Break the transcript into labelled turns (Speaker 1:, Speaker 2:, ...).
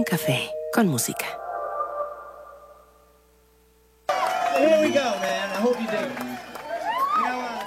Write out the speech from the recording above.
Speaker 1: café con música.
Speaker 2: Here we go, man. I hope you dig it. You know,